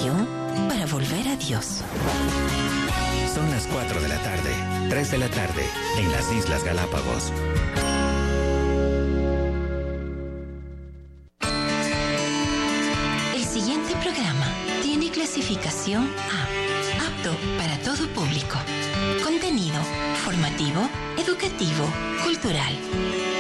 radio para volver a Dios. Son las 4 de la tarde, 3 de la tarde, en las Islas Galápagos. El siguiente programa tiene clasificación A, apto para todo público. Contenido formativo, educativo, cultural.